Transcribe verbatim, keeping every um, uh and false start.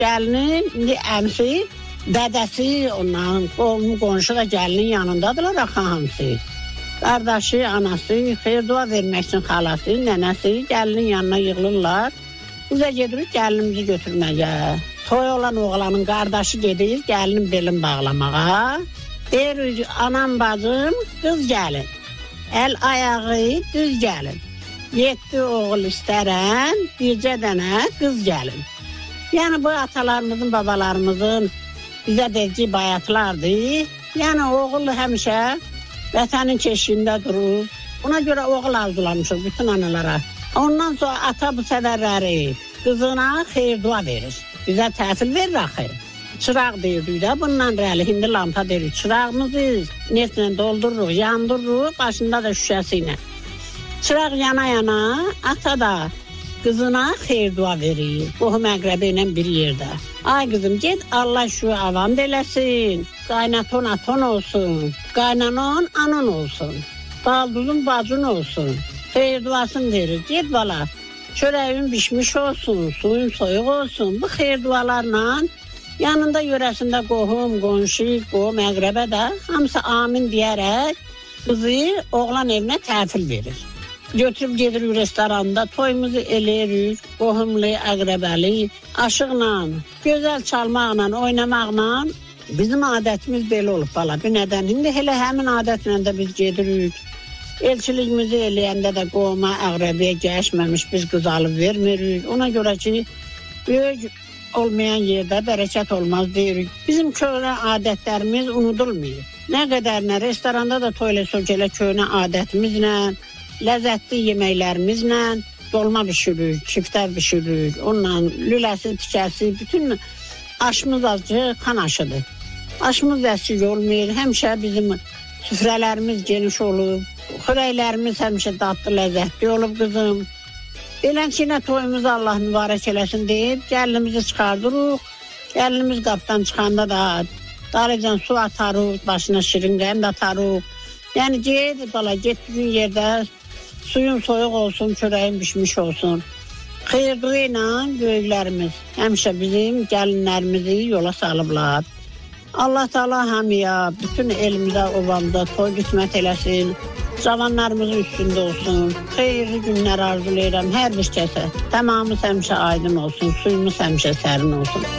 Gəlinin indi əmsi, dədəsi, ondan qolunu qonşu da gəlinin yanındadırlar axı hamısı. Qardaşı, anası, xeyir-dua vermək üçün xalası, nənəsi gəlinin yanına yığılırlar. Bizə gedirik gəlinimizi götürməyə. Toy olan oğlanın qardaşı gedir gəlinin belin bağlamağa. Deyir, anam bacım, qız gəlin. Əl ayağı düz gəlin. Yeddi oğul istərən, bircə dənə qız gəlin. Yəni bu atalarımızın, babalarımızın bizə dediyi bayatlardır. Yəni oğul həmişə vətənin keşiyində durur. Buna görə oğul arzulamışıq bütün analara. Ondan sonra ata bu sədərləri qızına xeyir-dua verir. Bizə təhsil verir axı. Çıraq deyirdik də, bundan rəli, indi lampa deyirik. Çırağımızı netlə doldururuq, yandırırıq, başında da şüşəsi ilə. Çıraq yana-yana, ata da qızına xeyir-dua verir. Qohum əqrəbi ilə bir yerdə. Ay qızım, get Allah şu avam eləsin. Qaynaton aton olsun. Qaynanon anon olsun. Balduzun bacın olsun. Xeyir-duasını verir. Get bala, çörəyin bişmiş olsun, suyun soyuq olsun. Bu xeyir-dualarla yanında yörəsində qohum, qonşu, qohum, əqrəbə də hamısı amin deyərək qızı oğlan evinə təhvil verir. Götürüb gedirik restoranda, toyumuzu eləyirik, qohumlu, əqrəbəli, aşıqla, gözəl çalmaqla, oynamaqla. Bizim adətimiz belə olub bala. Bir nədən, indi elə həmin adətlə də biz gedirik. Elçilikimizi eləyəndə də qohuma, əqrəbəyə gəşməmiş biz qız alıb vermirik. Ona görə ki, böyük olmayan yerdə bərəkət olmaz deyirik. Bizim köhnə adətlərimiz unudulmuyor. Nə qədər nə restoranda da toyla sökələ köhnə adətimizlə, ləzzətli yeməklərimizlə dolma bişiririk, kiftər bişiririk. Onunla lüləsi, tikəsi, bütün aşımız azcıq xan aşıdır. Aşımız əsik olmuyor, həmişə bizim süfrələrimiz geniş olub, xörəklərimiz həmişə dadlı, ləzzətli olub qızım. Beləncə toyumuz Allah mübarək eləsin deyib, gəlinimizi çıxardırıq. Gəlinimiz qapıdan çıxanda da darıcan su atarıq, başına şirin qəm atarıq. Yəni get, bala, getdiyin yerdə suyun soyuq olsun, çörəyin bişmiş olsun. Xeyirduyu ilə böyüklərimiz həmişə bizim gəlinlərimizi yola salıblar. Allah Taala hamıya, bütün elimizdə, ovamda toy qismət eləsin. Cavanlarımızın üstündə olsun. Xeyirli günlər arzulayıram hər bir kəsə. Tamamımız həmişə aydın olsun, suyumuz həmişə sərin olsun.